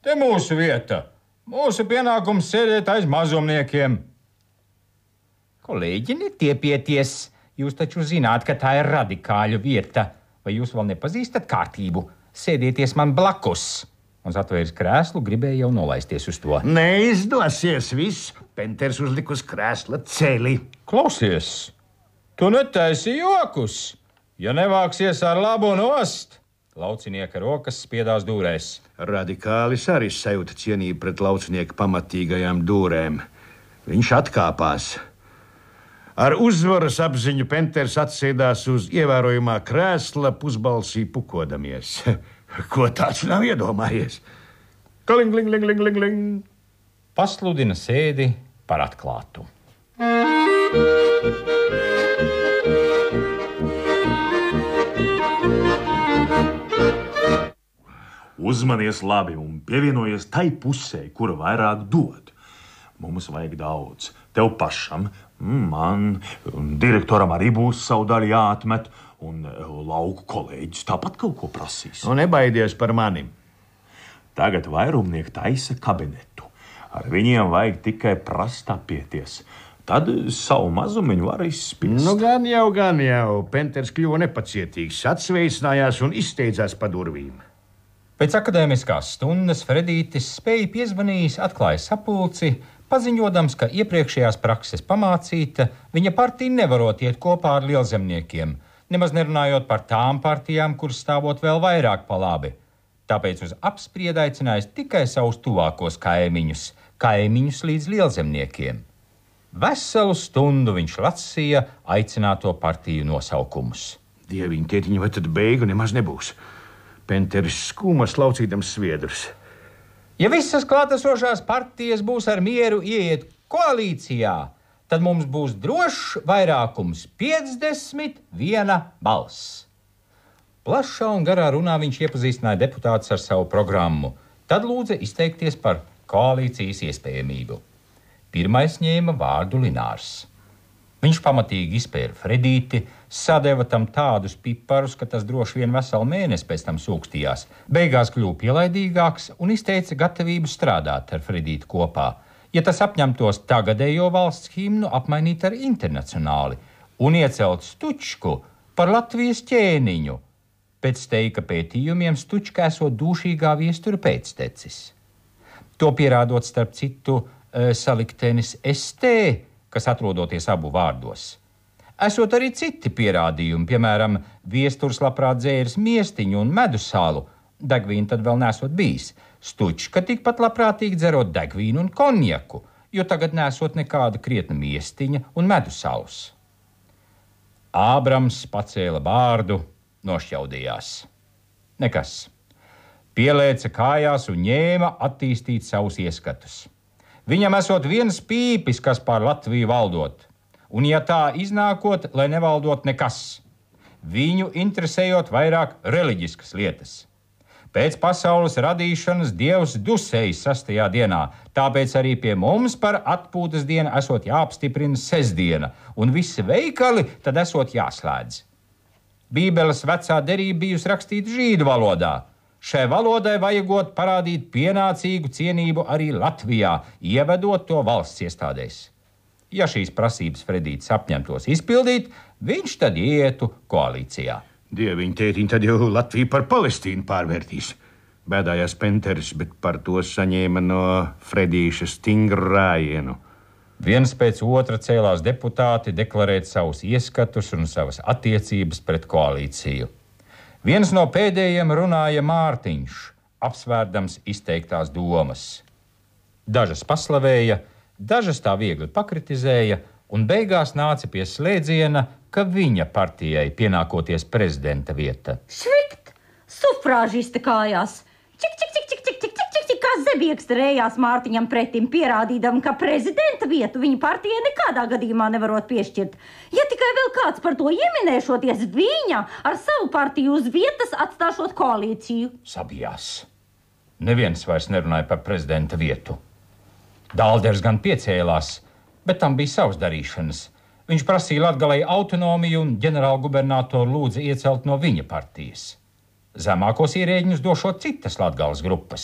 Te mūsu vieta. Mūsu pienākums sēdēt aiz mazumniekiem. Kolēģi, netiepieties. Jūs taču zināt, ka tā ir radikāļu vieta. Vai jūs vēl nepazīstat kārtību? Sēdieties man blakus. Un atvērs krēslu, gribēja jau nolaisties uz to. Neizdosies viss. Penters uzlika uz krēsla ceļi. Klausies, tu netaisi jokus. Ja nevāksies ar labu nost, laucinieka rokas spiedās dūrēs. Radikālis arī sajūta cienību pret laucinieka pamatīgajām dūrēm. Viņš atkāpās. Ar uzvaras apziņu Penters atsēdās uz ievērojamā krēsla, pusbalsī pukodamies. Ko tāds nav iedomājies? Kling, kling, kling, kling, kling, kling. Pasludina sēdi par atklātu. Uzmanies labi un pievienojies tai pusē, kura vairāk dod. Mums vajag daudz. Tev pašam, man, direktoram arī būs savu daļu jāatmet, un lauku kolēģis tāpat kaut ko prasīs. Un nebaidies par mani. Tagad vairumnieki taisa kabinetu. Ar viņiem vajag tikai prast apieties. Tad savu mazumiņu var izspiest. Nu, gan jau. Penters kļuva nepacietīgs, atsveicinājās un izsteidzās pa durvīm. Pēc akadēmiskās stundas Fredītis spēja piezvanījis, atklāja sapulci, paziņodams, ka iepriekšējās prakses pamācīta, viņa partija nevarot iet kopā ar lielzemniekiem, nemaz nerunājot par tām partijām, kuras stāvot vēl vairāk pa labi. Tāpēc uz apspriedu aicinājis tikai savus tuvākos kaimiņus līdz lielzemniekiem. Veselu stundu viņš lasīja aicināto partiju nosaukumus. Dieviņ, tētiņ, vai tad beigu nemaz nebūs? Penteris skūmas laucīdams sviedrus. Ja visas klātesošās partijas būs ar mieru ieiet koalīcijā, tad mums būs drošs vairākums 51 balss. Plašā un garā runā viņš iepazīstināja deputātus ar savu programmu. Tad lūdza izteikties par koalīcijas iespējamību. Pirmais ņēma vārdu Linārs. Viņš pamatīgi izpēra Fredīti, sadeva tam tādus piparus, ka tas droši vien veselu mēnesi pēc tam sūkstījās. Beigās kļuva pielaidīgāks un izteica gatavību strādāt ar Fredīti kopā. Ja tas apņemtos tagadējo valsts himnu apmainīt ar internacionāli un iecelt Stučku par Latvijas ķēniņu. Pēc steika pētījumiem Stučka esot dūšīgā viestura pēctecis. To pierādot starp citu saliktenis ST, kas atrodoties abu vārdos. Esot arī citi pierādījumi, piemēram, viesturs labprāt dzēris miestiņu un medusālu, degvīnu tad vēl nesot bijis. Stučka tikpat labprātīgi dzerot degvīnu un konjaku, jo tagad nesot nekāda krietna miestiņa un medusālus. Ābrams pacēla bārdu, nošķaudījās. Nekas. Pielēca kājās un ņēma attīstīt savus ieskatus. Viņam esot viens pīpis, kas pār Latviju valdot, un ja tā iznākot, lai nevaldot nekas, viņu interesējot vairāk reliģiskas lietas. Pēc pasaules radīšanas Dievs dusējas 6. dienā, tāpēc arī pie mums par atpūtas dienu esot jāapstiprina sestdiena, un visi veikali tad esot jāslēdz. Bībeles vecā derība bijusi rakstīta žīdu valodā. Šai valodai vajagot parādīt pienācīgu cienību arī Latvijā, ievedot to valsts iestādēs. Ja šīs prasības Fredītis apņemtos izpildīt, viņš tad ietu koalīcijā. Dieviņ, tētiņ, tad jau Latviju par Palestīnu pārvērtīs. Bēdājās Penteris, bet par to saņēma no Fredīša stingru rājienu. Viens pēc otra cēlās deputāti deklarēt savus ieskatus un savas attiecības pret koalīciju. Viens no pēdējiem runāja Mārtiņš, apsvērdams izteiktās domas. Dažas paslavēja, dažas tā viegli pakritizēja, un beigās nāca pie slēdziena, ka viņa partijai pienākoties prezidenta vieta. Švikt! Sufrāžiste kājās! Čik, čik, čik, čik, čik, čik, čik, čik, kā zebieksta rējās Mārtiņam pretim, pierādīdam, ka prezidenta vietu viņa partijai nekādā gadījumā nevarot piešķirt. Ja tikai vēl kāds par to ieminēšoties, viņa ar savu partiju uz vietas atstāšot koalīciju. Sabijās. Neviens vairs nerunāja par prezidenta vietu. Dalders gan piecēlās, bet tam bija savas darīšanas. Viņš prasīja Latgalei autonomiju un ģenerālgubernatoru lūdza iecelt no viņa partijas. Zemākos ierēģņus došot citas Latgales grupas.